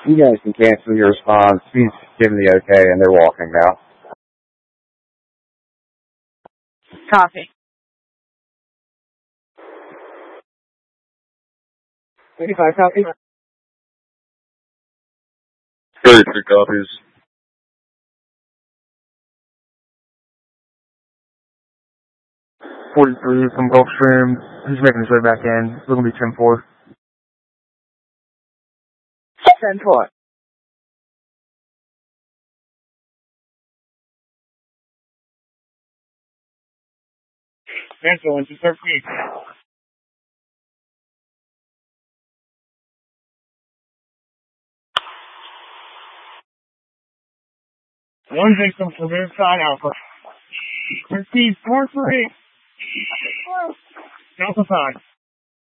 You guys can cancel your response. He's giving the okay, and they're walking now. Copy. 35 copy. 33 copies. 43 from Gulfstream. He's making his way back in. It's going to be 10-4. 10-4. Cancel, 1-13. One victim from inside Alpha. Proceed 4-3. Alpha 5.